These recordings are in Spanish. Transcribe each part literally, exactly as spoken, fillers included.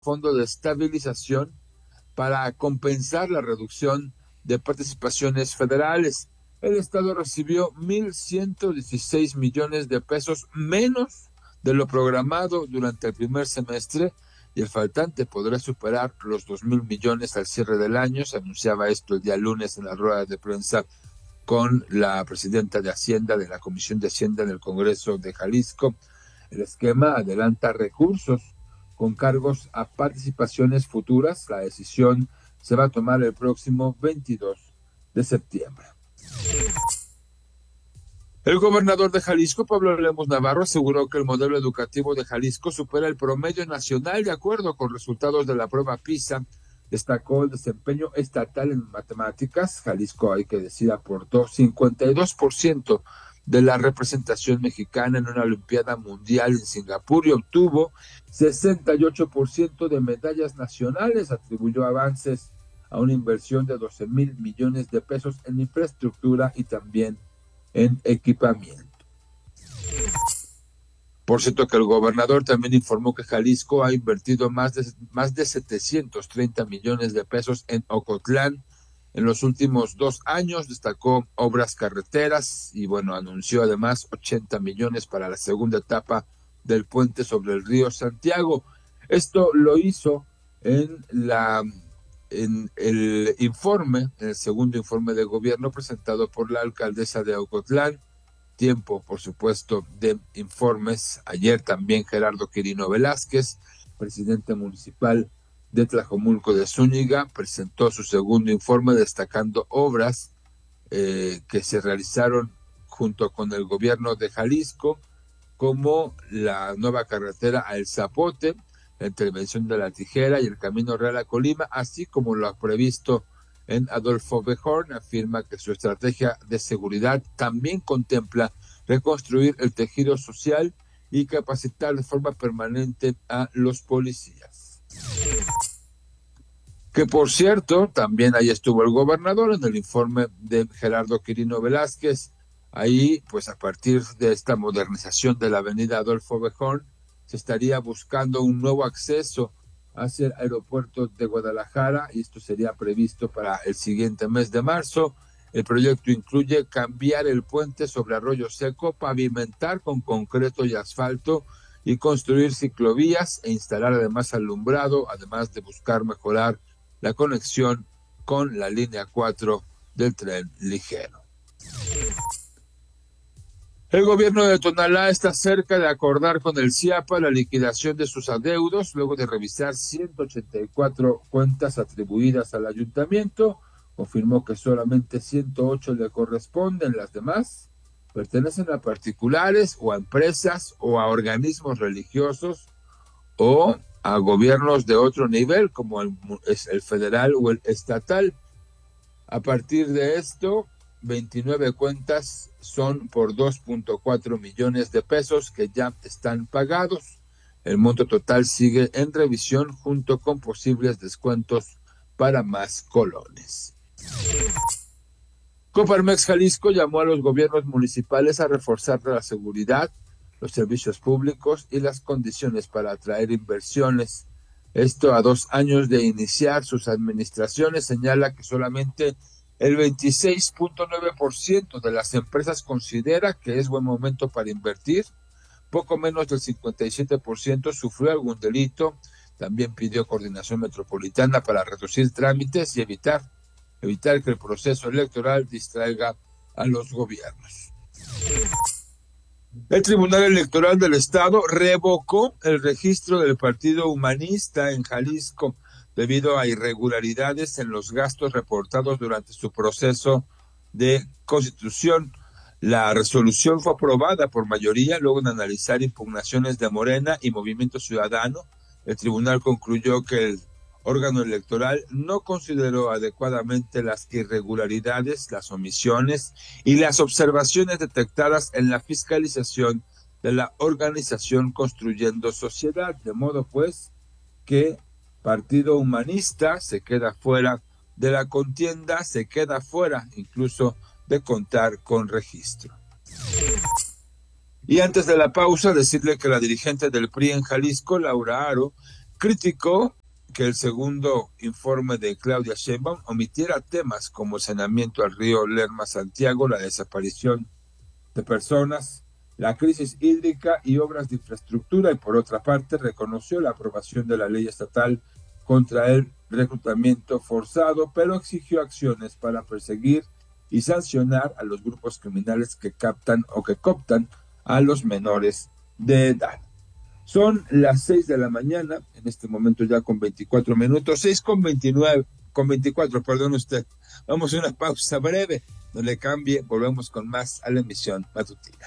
fondo de estabilización para compensar la reducción de participaciones federales. El Estado recibió mil ciento dieciséis millones de pesos menos de lo programado durante el primer semestre y el faltante podrá superar los dos mil millones al cierre del año. Se anunciaba esto el día lunes en la rueda de prensa con la presidenta de Hacienda, de la Comisión de Hacienda en el Congreso de Jalisco. El esquema adelanta recursos con cargos a participaciones futuras. La decisión se va a tomar el próximo veintidós de septiembre. El gobernador de Jalisco, Pablo Lemos Navarro, aseguró que el modelo educativo de Jalisco supera el promedio nacional de acuerdo con resultados de la prueba PISA. Destacó el desempeño estatal en matemáticas. Jalisco, hay que decir, aportó cincuenta y dos por ciento de la representación mexicana en una Olimpiada Mundial en Singapur y obtuvo sesenta y ocho por ciento de medallas nacionales. Atribuyó avances a una inversión de doce mil millones de pesos en infraestructura y también en equipamiento. Por cierto que el gobernador también informó que Jalisco ha invertido más de, más de setecientos treinta millones de pesos en Ocotlán en los últimos dos años. Destacó obras carreteras y bueno, anunció además ochenta millones para la segunda etapa del puente sobre el río Santiago. Esto lo hizo en la en el informe, en el segundo informe de gobierno presentado por la alcaldesa de Ocotlán. Tiempo, por supuesto, de informes. Ayer también Gerardo Quirino Velázquez, presidente municipal de Tlajomulco de Zúñiga, presentó su segundo informe destacando obras eh, que se realizaron junto con el gobierno de Jalisco, como la nueva carretera a El Zapote, la intervención de la Tijera y el Camino Real a Colima, así como lo ha previsto en Adolfo Bejorn. Afirma que su estrategia de seguridad también contempla reconstruir el tejido social y capacitar de forma permanente a los policías. Que por cierto, también ahí estuvo el gobernador en el informe de Gerardo Quirino Velázquez. Ahí, pues a partir de esta modernización de la avenida Adolfo Bejorn, se estaría buscando un nuevo acceso hacia el aeropuerto de Guadalajara y esto sería previsto para el siguiente mes de marzo. El proyecto incluye cambiar el puente sobre Arroyo Seco, pavimentar con concreto y asfalto y construir ciclovías e instalar además alumbrado, además de buscar mejorar la conexión con la línea cuatro del tren ligero. El gobierno de Tonalá está cerca de acordar con el CIAPA la liquidación de sus adeudos luego de revisar ciento ochenta y cuatro cuentas atribuidas al ayuntamiento. Confirmó que solamente ciento ocho le corresponden, las demás pertenecen a particulares o a empresas o a organismos religiosos o a gobiernos de otro nivel como el, el federal o el estatal. A partir de esto, veintinueve cuentas son por dos punto cuatro millones de pesos que ya están pagados. El monto total sigue en revisión junto con posibles descuentos para más colones. Coparmex Jalisco llamó a los gobiernos municipales a reforzar la seguridad, los servicios públicos y las condiciones para atraer inversiones. Esto a dos años de iniciar sus administraciones. Señala que solamente el veintiséis punto nueve por ciento de las empresas considera que es buen momento para invertir. Poco menos del cincuenta y siete por ciento sufrió algún delito. También pidió coordinación metropolitana para reducir trámites y evitar, evitar que el proceso electoral distraiga a los gobiernos. El Tribunal Electoral del Estado revocó el registro del Partido Humanista en Jalisco debido a irregularidades en los gastos reportados durante su proceso de constitución. La resolución fue aprobada por mayoría luego de analizar impugnaciones de Morena y Movimiento Ciudadano. El tribunal concluyó que el órgano electoral no consideró adecuadamente las irregularidades, las omisiones y las observaciones detectadas en la fiscalización de la organización Construyendo Sociedad, de modo pues que Partido Humanista se queda fuera de la contienda, se queda fuera incluso de contar con registro. Y antes de la pausa, decirle que la dirigente del P R I en Jalisco, Laura Aro, criticó que el segundo informe de Claudia Sheinbaum omitiera temas como el saneamiento al río Lerma-Santiago, la desaparición de personas, la crisis hídrica y obras de infraestructura, y por otra parte reconoció la aprobación de la ley estatal contra el reclutamiento forzado, pero exigió acciones para perseguir y sancionar a los grupos criminales que captan o que cooptan a los menores de edad. Son las seis de la mañana, en este momento ya con veinticuatro minutos, seis con veintinueve, con veinticuatro, perdón usted. Vamos a una pausa breve, no le cambie, volvemos con más a la emisión matutina.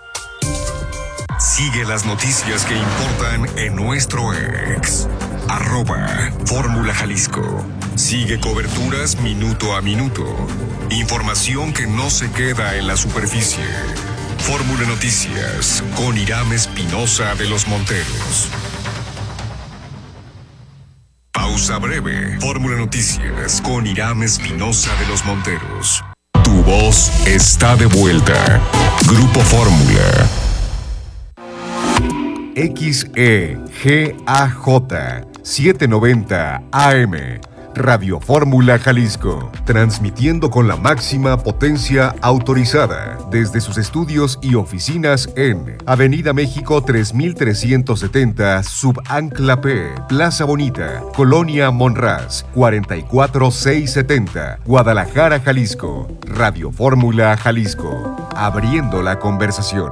Sigue las noticias que importan en nuestro ex, arroba Fórmula Jalisco. Sigue coberturas minuto a minuto. Información que no se queda en la superficie. Fórmula Noticias con Irán Espinosa de los Monteros. Pausa breve. Fórmula Noticias con Irán Espinosa de los Monteros. Tu voz está de vuelta. Grupo Fórmula. X E G A J setecientos noventa A M Radio Fórmula Jalisco, transmitiendo con la máxima potencia autorizada desde sus estudios y oficinas en Avenida México tres mil trescientos setenta, Subancla P, Plaza Bonita, Colonia Monraz, cuarenta y cuatro mil seiscientos setenta, Guadalajara, Jalisco. Radio Fórmula Jalisco, abriendo la conversación.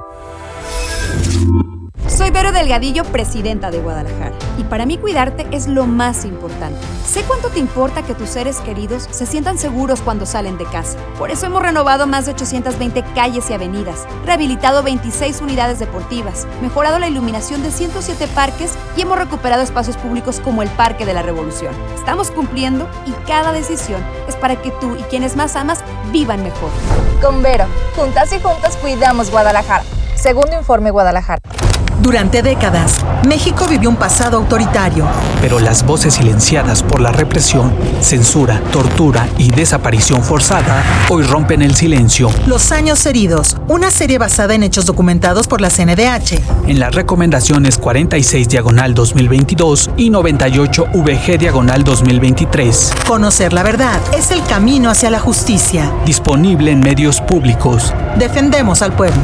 Soy Vero Delgadillo, presidenta de Guadalajara, y para mí cuidarte es lo más importante. Sé cuánto te importa que tus seres queridos se sientan seguros cuando salen de casa. Por eso hemos renovado más de ochocientas veinte calles y avenidas, rehabilitado veintiséis unidades deportivas, mejorado la iluminación de ciento siete parques y hemos recuperado espacios públicos como el Parque de la Revolución. Estamos cumpliendo y cada decisión es para que tú y quienes más amas vivan mejor. Con Vero, juntas y juntos cuidamos Guadalajara. Segundo informe Guadalajara. Durante décadas, México vivió un pasado autoritario. Pero las voces silenciadas por la represión, censura, tortura y desaparición forzada hoy rompen el silencio. Los años heridos, una serie basada en hechos documentados por la C N D H. En las recomendaciones cuarenta y seis diagonal dos mil veintidós y noventa y ocho V G diagonal dos mil veintitrés. Conocer la verdad es el camino hacia la justicia. Disponible en medios públicos. Defendemos al pueblo.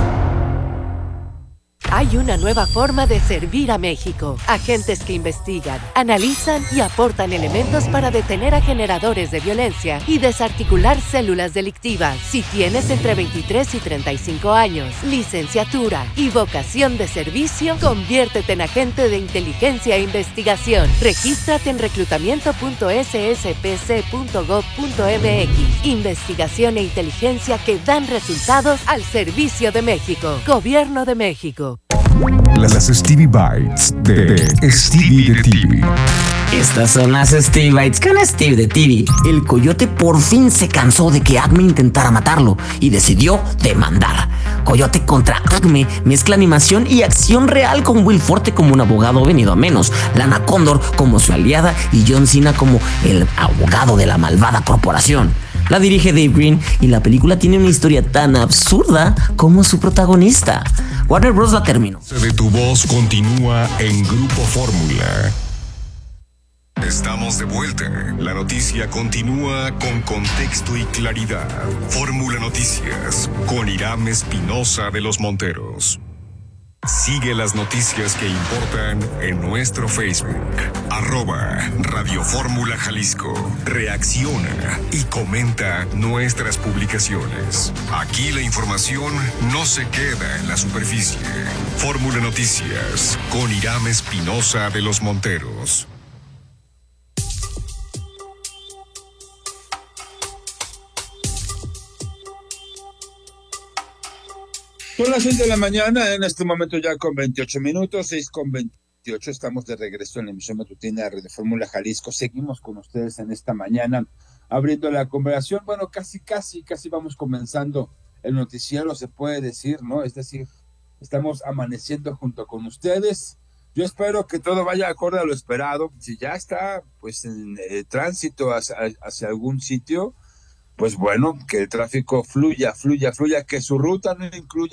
Hay una nueva forma de servir a México. Agentes que investigan, analizan y aportan elementos para detener a generadores de violencia y desarticular células delictivas. Si tienes entre veintitrés y treinta y cinco años, licenciatura y vocación de servicio, conviértete en agente de inteligencia e investigación. Regístrate en reclutamiento punto s s p c punto gov punto m x. Investigación e inteligencia que dan resultados al servicio de México. Gobierno de México. Las Stevie Bites de, de Stevie de T V. Estas son las Stevie Bites con Steve de T V. El coyote por fin se cansó de que Acme intentara matarlo y decidió demandar. Coyote contra Acme mezcla animación y acción real, con Will Forte como un abogado venido a menos, Lana Condor como su aliada y John Cena como el abogado de la malvada corporación. La dirige Dave Green y la película tiene una historia tan absurda como su protagonista. Warner Bros. La terminó. De tu voz continúa en Grupo Fórmula. Estamos de vuelta. La noticia continúa con contexto y claridad. Fórmula Noticias con Irán Espinosa de los Monteros. Sigue las noticias que importan en nuestro Facebook, arroba Radio Fórmula Jalisco. Reacciona y comenta nuestras publicaciones. Aquí la información no se queda en la superficie. Fórmula Noticias con Irán Espinosa de los Monteros. Son las seis de la mañana, en este momento ya con veintiocho minutos, seis con veintiocho, estamos de regreso en la emisión matutina de Radio Fórmula Jalisco. Seguimos con ustedes en esta mañana, abriendo la conversación. Bueno, casi, casi, casi vamos comenzando el noticiero, se puede decir, ¿no? Es decir, estamos amaneciendo junto con ustedes. Yo espero que todo vaya acorde a lo esperado. Si ya está, pues, en eh, tránsito hacia, hacia algún sitio, pues bueno, que el tráfico fluya, fluya, fluya, que su ruta no incluya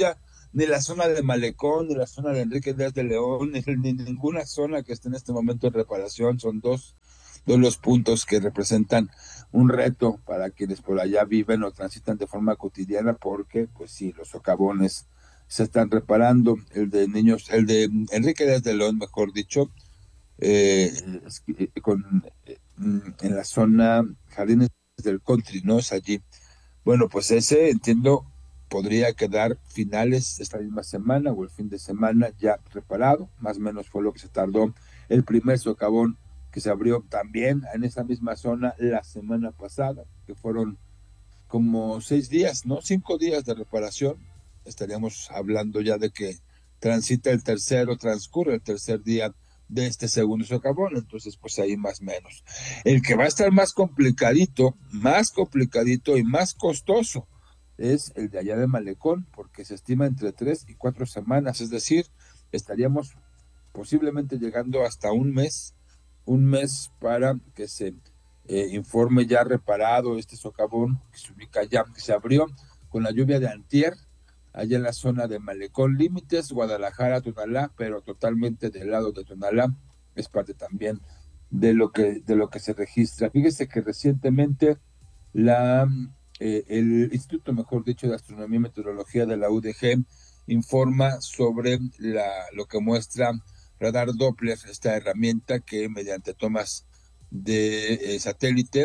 ni la zona de Malecón, ni la zona de Enrique Díaz de León, ni, ni ninguna zona que esté en este momento en reparación. Son dos de los puntos que representan un reto para quienes por allá viven o transitan de forma cotidiana, porque pues sí, los socavones se están reparando. El de niños, el de Enrique Díaz de León, mejor dicho, eh, con, eh, en la zona Jardines del Country, ¿no? Es allí. Bueno, pues ese, entiendo, podría quedar finales de esta misma semana o el fin de semana ya reparado. Más o menos fue lo que se tardó el primer socavón que se abrió también en esa misma zona la semana pasada, que fueron como seis días, ¿no? Cinco días de reparación. Estaríamos hablando ya de que transita el tercero, transcurre el tercer día de este segundo socavón, entonces pues ahí más o menos. El que va a estar más complicadito, más complicadito y más costoso es el de allá de Malecón, porque se estima entre tres y cuatro semanas, es decir, estaríamos posiblemente llegando hasta un mes, un mes para que se eh, informe ya reparado este socavón que se ubica ya, que se abrió con la lluvia de antier, allá en la zona de Malecón, límites, Guadalajara, Tonalá, pero totalmente del lado de Tonalá, es parte también de lo que, de lo que se registra. Fíjese que recientemente la, eh, el Instituto, mejor dicho, de Astronomía y Meteorología de la U D G informa sobre la, lo que muestra radar Doppler, esta herramienta que mediante tomas de eh, satélite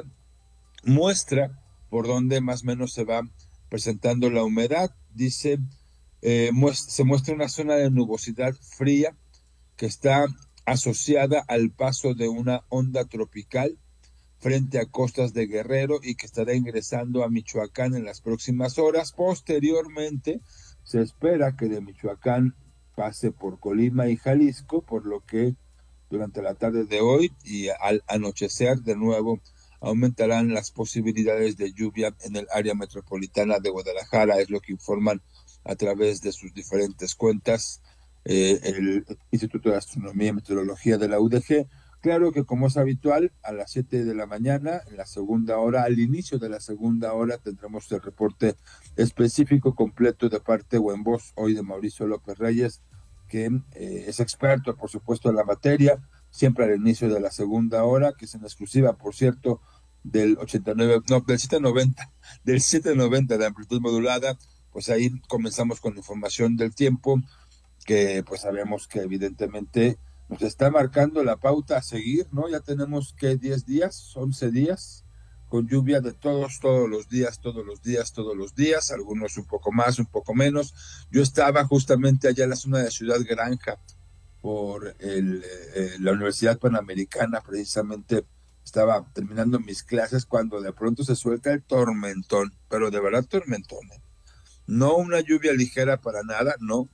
muestra por dónde más o menos se va presentando la humedad. Dice, eh, muest- se muestra una zona de nubosidad fría que está asociada al paso de una onda tropical frente a costas de Guerrero y que estará ingresando a Michoacán en las próximas horas. Posteriormente, se espera que de Michoacán pase por Colima y Jalisco, por lo que durante la tarde de hoy y al anochecer de nuevo aumentarán las posibilidades de lluvia en el área metropolitana de Guadalajara, es lo que informan a través de sus diferentes cuentas eh, el Instituto de Astronomía y Meteorología de la U D G. Claro que, como es habitual, a las siete de la mañana, en la segunda hora, al inicio de la segunda hora, tendremos el reporte específico completo de parte o en voz hoy de Mauricio López Reyes, que eh, es experto, por supuesto, en la materia, siempre al inicio de la segunda hora, que es en exclusiva, por cierto, del ochenta y nueve, no, del setecientos noventa, del setecientos noventa de amplitud modulada. Pues ahí comenzamos con información del tiempo, que pues sabemos que evidentemente nos está marcando la pauta a seguir, ¿no? Ya tenemos que diez días, once días, con lluvia de todos, todos los días, todos los días, todos los días, algunos un poco más, un poco menos. Yo estaba justamente allá en la zona de Ciudad Granja, por el, eh, la Universidad Panamericana, precisamente estaba terminando mis clases cuando de pronto se suelta el tormentón, pero de verdad tormentón, ¿eh? No una lluvia ligera para nada, no.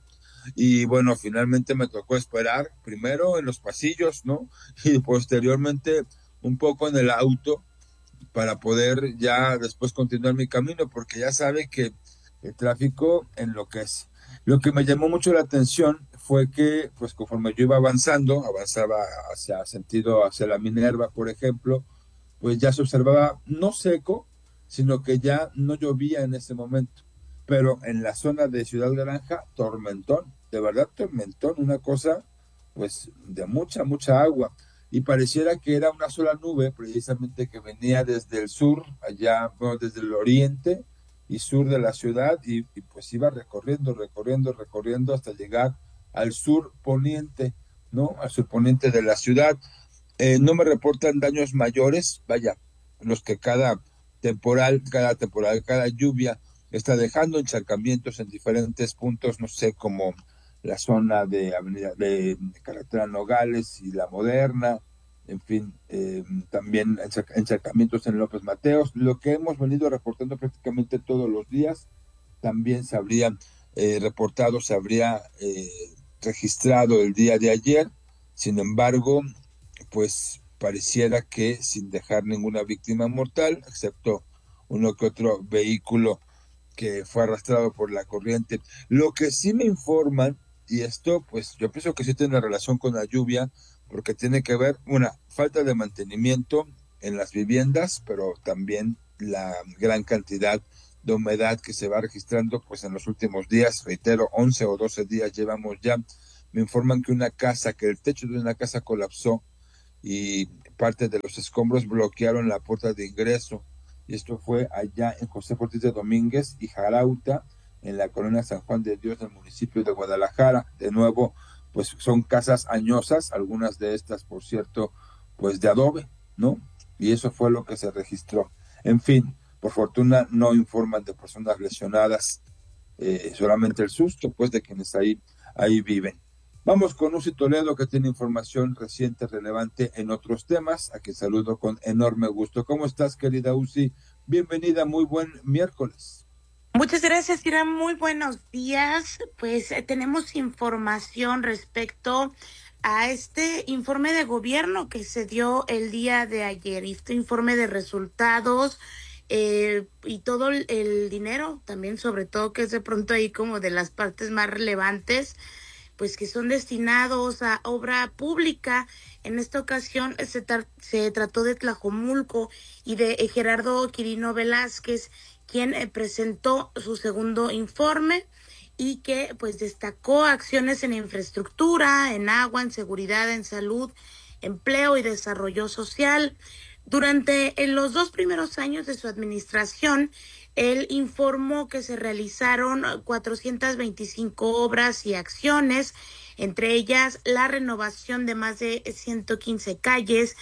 Y bueno, finalmente me tocó esperar, primero en los pasillos, ¿no? Y posteriormente un poco en el auto para poder ya después continuar mi camino, porque ya sabe que el tráfico enloquece. Lo que me llamó mucho la atención fue que, pues conforme yo iba avanzando, avanzaba hacia sentido hacia la Minerva, por ejemplo, pues ya se observaba no seco, sino que ya no llovía en ese momento. Pero en la zona de Ciudad Granja, tormentón, de verdad tormentón, una cosa pues de mucha, mucha agua. Y pareciera que era una sola nube, precisamente que venía desde el sur, allá, bueno, desde el oriente y sur de la ciudad, y, y pues iba recorriendo, recorriendo, recorriendo hasta llegar al sur poniente, ¿no? Al sur poniente de la ciudad. Eh, no me reportan daños mayores, vaya, los que cada temporal, cada temporal, cada lluvia está dejando encharcamientos en diferentes puntos, no sé, como la zona de avenida de carretera Nogales y La Moderna, en fin, eh, también encharcamientos en López Mateos. Lo que hemos venido reportando prácticamente todos los días, también se habría eh, reportado, se habría eh, registrado el día de ayer. Sin embargo, pues pareciera que sin dejar ninguna víctima mortal, excepto uno que otro vehículo que fue arrastrado por la corriente. Lo que sí me informan, y esto pues yo pienso que sí tiene relación con la lluvia, porque tiene que ver una falta de mantenimiento en las viviendas, pero también la gran cantidad de humedad que se va registrando pues en los últimos días, reitero, once o doce días llevamos ya. Me informan que una casa, que el techo de una casa colapsó y parte de los escombros bloquearon la puerta de ingreso, y esto fue allá en José Ortiz de Domínguez y Jarauta, en la colonia San Juan de Dios del municipio de Guadalajara. De nuevo, pues son casas añosas, algunas de estas, por cierto, pues de adobe, ¿no? Y eso fue lo que se registró. En fin, por fortuna no informan de personas lesionadas, eh, solamente el susto, pues, de quienes ahí, ahí viven. Vamos con Uzi Toledo, que tiene información reciente, relevante en otros temas, a quien saludo con enorme gusto. ¿Cómo estás, querida Uzi? Bienvenida, muy buen miércoles. Muchas gracias, Ira. Muy buenos días. Pues eh, tenemos información respecto a este informe de gobierno que se dio el día de ayer, este informe de resultados eh, y todo el, el dinero, también sobre todo, que es de pronto ahí como de las partes más relevantes, pues que son destinados a obra pública. En esta ocasión se, tra- se trató de Tlajomulco y de eh, Gerardo Quirino Velázquez, quien eh, presentó su segundo informe y que pues destacó acciones en infraestructura, en agua, en seguridad, en salud, empleo y desarrollo social. Durante en los dos primeros años de su administración, él informó que se realizaron cuatrocientas veinticinco obras y acciones, entre ellas la renovación de más de ciento quince calles,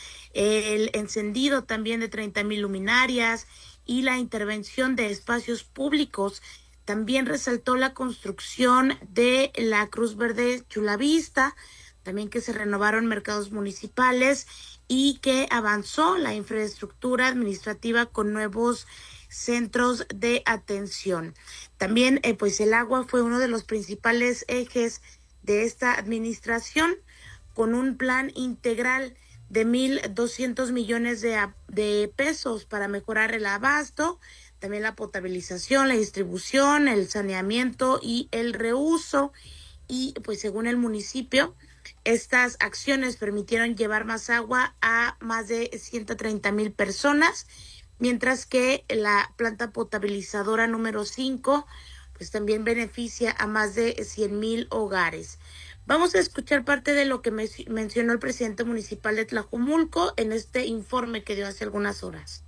el encendido también de treinta mil luminarias y la intervención de espacios públicos. También resaltó la construcción de la Cruz Verde Chulavista, también que se renovaron mercados municipales y que avanzó la infraestructura administrativa con nuevos centros de atención. También eh, pues el agua fue uno de los principales ejes de esta administración, con un plan integral de mil doscientos millones de, de pesos para mejorar el abasto, también la potabilización, la distribución, el saneamiento y el reuso. Y pues según el municipio, estas acciones permitieron llevar más agua a más de ciento treinta mil personas, mientras que la planta potabilizadora número cinco pues también beneficia a más de cien mil hogares. Vamos a escuchar parte de lo que me mencionó el presidente municipal de Tlajomulco en este informe que dio hace algunas horas.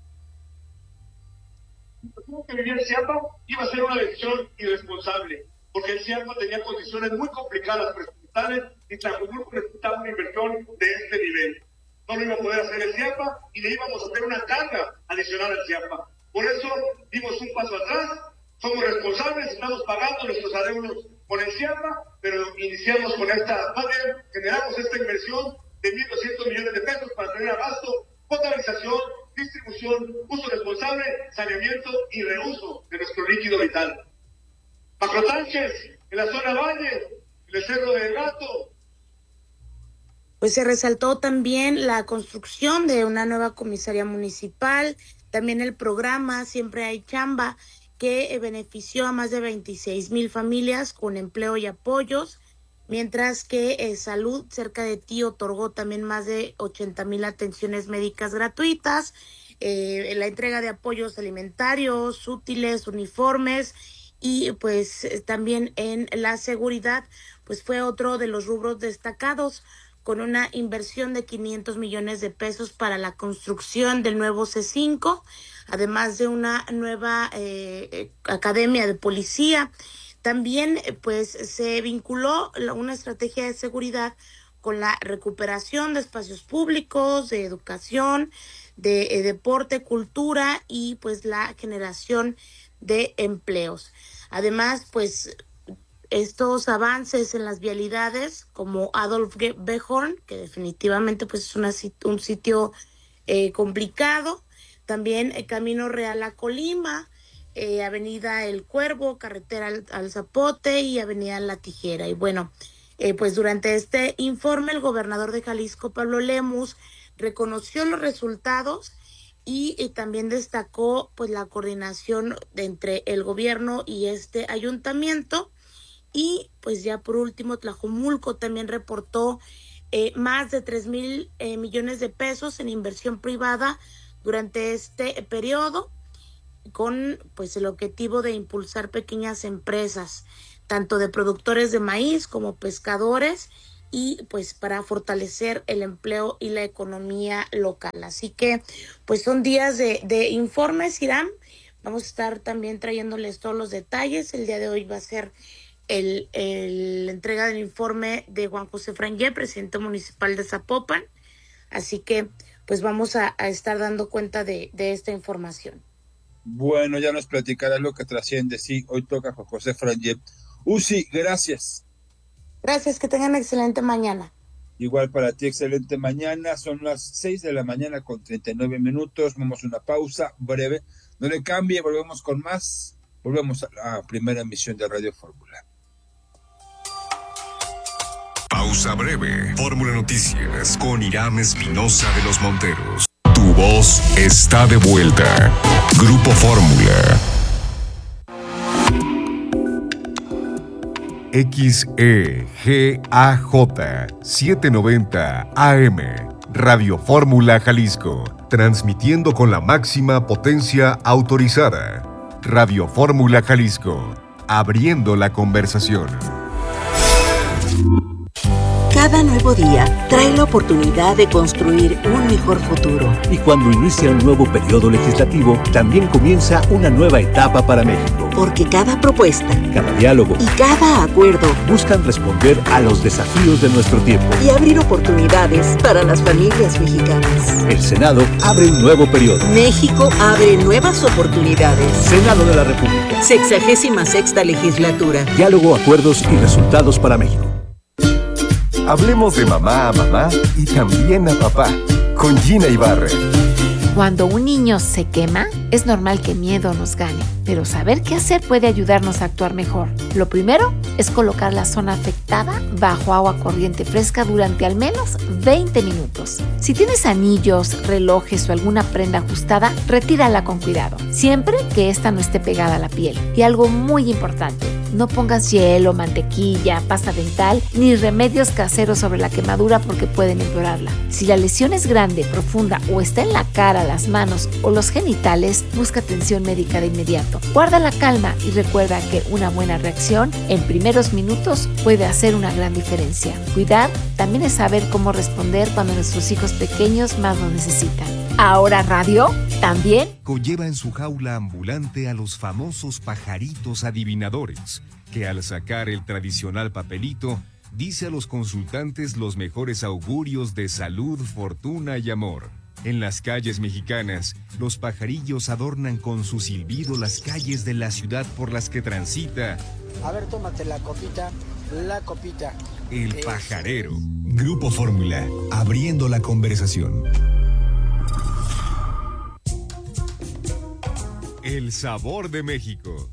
Que venía el CIAPA iba a ser una decisión irresponsable, porque el CIAPA tenía condiciones muy complicadas presupuestales y Tlajomulco necesitaba una inversión de este nivel. No lo iba a poder hacer el CIAPA y le íbamos a hacer una carga adicional al CIAPA. Por eso dimos un paso atrás, somos responsables, estamos pagando nuestros adeudos con el CIAPA, pero iniciamos con esta, más bien generamos esta inversión de mil doscientos millones de pesos para tener abasto, potabilización, distribución, uso responsable, saneamiento y reuso de nuestro líquido vital. Macrotanques, en la zona Valle, en el Cerro del Gato. Pues se resaltó también la construcción de una nueva comisaría municipal, también el programa Siempre Hay Chamba, que benefició a más de veintiséis mil familias con empleo y apoyos, mientras que eh, Salud Cerca de Ti otorgó también más de ochenta mil atenciones médicas gratuitas, eh, la entrega de apoyos alimentarios, útiles, uniformes, y pues también en la seguridad, pues fue otro de los rubros destacados, con una inversión de quinientos millones de pesos para la construcción del nuevo C cinco, además de una nueva eh, academia de policía. También pues se vinculó una estrategia de seguridad con la recuperación de espacios públicos, de educación, de eh, deporte, cultura y pues la generación de empleos. Además, pues estos avances en las vialidades como Adolf B. Horn, que definitivamente pues es una, un sitio eh, complicado, también el Camino Real a Colima, eh, Avenida El Cuervo, Carretera al, al Zapote y Avenida La Tijera. Y bueno, eh, pues durante este informe el gobernador de Jalisco, Pablo Lemus, reconoció los resultados y, y también destacó pues la coordinación entre el gobierno y este ayuntamiento. Y pues ya por último, Tlajomulco también reportó eh, más de tres mil eh, millones de pesos en inversión privada durante este periodo. con pues el objetivo de impulsar pequeñas empresas, tanto de productores de maíz como pescadores, y pues para fortalecer el empleo y la economía local. Así que pues son días de, de informes, Irán. Vamos a estar también trayéndoles todos los detalles. El día de hoy va a ser el, el la entrega del informe de Juan José Frangé, presidente municipal de Zapopan. Así que pues vamos a, a estar dando cuenta de, de esta información. Bueno, ya nos platicará lo que trasciende. Sí, hoy toca Juan José Frangé. Uzi, gracias. Gracias, que tengan excelente mañana. Igual para ti, excelente mañana. Son las seis de la mañana con treinta y nueve minutos. Vamos a una pausa breve. No le cambie, volvemos con más. Volvemos a la primera emisión de Radio Fórmula. Pausa breve. Fórmula Noticias con Irán Espinosa de los Monteros. Tu voz está de vuelta. Grupo Fórmula. X E G A J setecientos noventa A M, Radio Fórmula Jalisco, transmitiendo con la máxima potencia autorizada. Radio Fórmula Jalisco, abriendo la conversación. Cada nuevo día trae la oportunidad de construir un mejor futuro. Y cuando inicia un nuevo periodo legislativo, también comienza una nueva etapa para México. Porque cada propuesta, cada diálogo y cada acuerdo buscan responder a los desafíos de nuestro tiempo y abrir oportunidades para las familias mexicanas. El Senado abre un nuevo periodo. México abre nuevas oportunidades. Senado de la República. Sexagésima sexta legislatura. Diálogo, acuerdos y resultados para México. Hablemos de mamá a mamá y también a papá, con Gina Ibarra. Cuando un niño se quema, es normal que miedo nos gane, pero saber qué hacer puede ayudarnos a actuar mejor. Lo primero es colocar la zona afectada bajo agua corriente fresca durante al menos veinte minutos. Si tienes anillos, relojes o alguna prenda ajustada, retírala con cuidado, siempre que ésta no esté pegada a la piel. Y algo muy importante, no pongas hielo, mantequilla, pasta dental ni remedios caseros sobre la quemadura porque pueden empeorarla. Si la lesión es grande, profunda o está en la cara, las manos o los genitales, busca atención médica de inmediato. Guarda la calma y recuerda que una buena reacción en primeros minutos puede hacer una gran diferencia. Cuidar también es saber cómo responder cuando nuestros hijos pequeños más lo necesitan. Ahora radio también lleva en su jaula ambulante a los famosos pajaritos adivinadores, que al sacar el tradicional papelito, dice a los consultantes los mejores augurios de salud, fortuna y amor. En las calles mexicanas, los pajarillos adornan con su silbido las calles de la ciudad por las que transita. A ver, tómate la copita, la copita. El pajarero. Grupo Fórmula, abriendo la conversación. El sabor de México.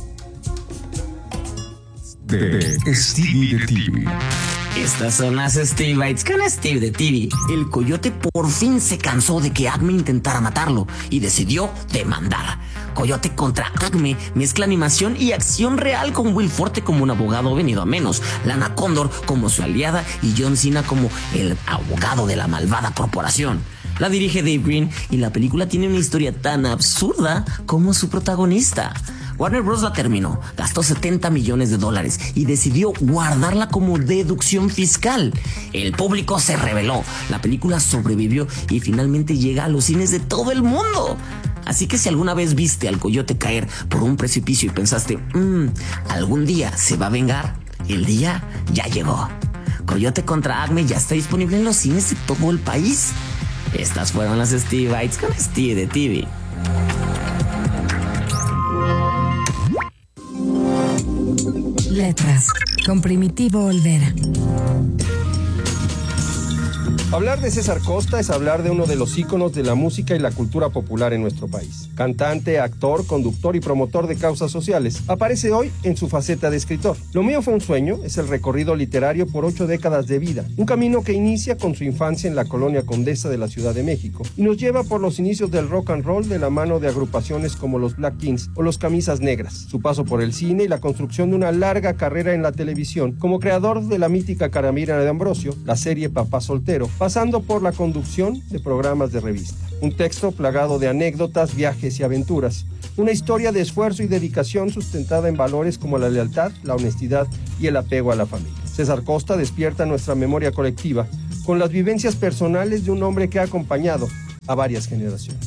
De Stevie de T V. Estas son las Stevie Bites con Steve de T V. El coyote por fin se cansó de que Acme intentara matarlo y decidió demandar. Coyote contra Acme mezcla animación y acción real, con Will Forte como un abogado venido a menos, Lana Condor como su aliada y John Cena como el abogado de la malvada corporación. La dirige Dave Green y la película tiene una historia tan absurda como su protagonista. Warner Bros. La terminó, gastó setenta millones de dólares y decidió guardarla como deducción fiscal. El público se rebeló, la película sobrevivió y finalmente llega a los cines de todo el mundo. Así que si alguna vez viste al coyote caer por un precipicio y pensaste, mmm, algún día se va a vengar, el día ya llegó. Coyote contra Acme ya está disponible en los cines de todo el país. Estas fueron las Stevie Bites con Steve de T V. Letras, con Primitivo Olvera. Hablar de César Costa es hablar de uno de los íconos de la música y la cultura popular en nuestro país. Cantante, actor, conductor y promotor de causas sociales, aparece hoy en su faceta de escritor. Lo mío fue un sueño es el recorrido literario por ocho décadas de vida, un camino que inicia con su infancia en la colonia Condesa de la Ciudad de México y nos lleva por los inicios del rock and roll de la mano de agrupaciones como los Black Kings o los Camisas Negras, su paso por el cine y la construcción de una larga carrera en la televisión como creador de la mítica Caramira de Ambrosio, la serie Papá Soltero, pasando por la conducción de programas de revista. Un texto plagado de anécdotas, viajes y aventuras, Una historia de esfuerzo y dedicación sustentada en valores como la lealtad, la honestidad y el apego a la familia. César Costa despierta nuestra memoria colectiva con las vivencias personales de un hombre que ha acompañado a varias generaciones.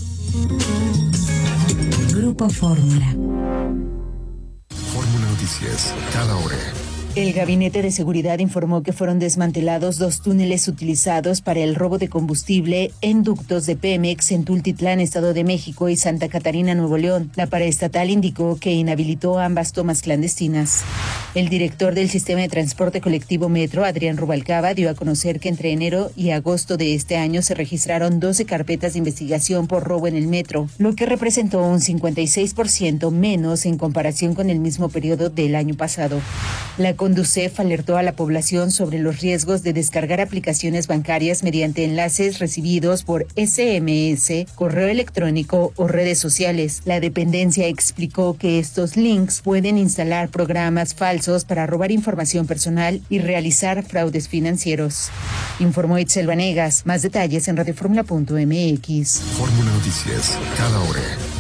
Grupo Fórmula. Fórmula Noticias, cada hora. El Gabinete de Seguridad informó que fueron desmantelados dos túneles utilizados para el robo de combustible en ductos de Pemex en Tultitlán, Estado de México, y Santa Catarina, Nuevo León. La paraestatal indicó que inhabilitó ambas tomas clandestinas. El director del Sistema de Transporte Colectivo Metro, Adrián Rubalcaba, dio a conocer que entre enero y agosto de este año se registraron doce carpetas de investigación por robo en el metro, lo que representó un cincuenta y seis por ciento menos en comparación con el mismo periodo del año pasado. La Conducef alertó a la población sobre los riesgos de descargar aplicaciones bancarias mediante enlaces recibidos por ese eme ese, correo electrónico o redes sociales. La dependencia explicó que estos links pueden instalar programas falsos para robar información personal y realizar fraudes financieros. Informó Itzel Vanegas. Más detalles en radioformula punto eme equis. Fórmula Noticias, cada hora.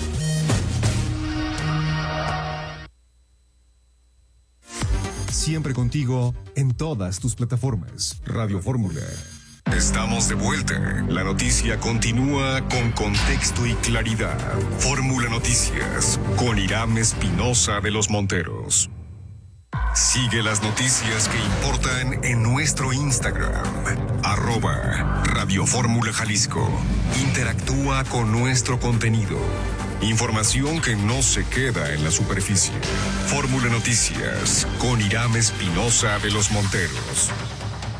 Siempre contigo en todas tus plataformas. Radio Fórmula. Estamos de vuelta. La noticia continúa con contexto y claridad. Fórmula Noticias con Irán Espinosa de los Monteros. Sigue las noticias que importan en nuestro Instagram, arroba Radio Fórmula Jalisco. Interactúa con nuestro contenido. Información que no se queda en la superficie. Fórmula Noticias con Irán Espinosa de los Monteros.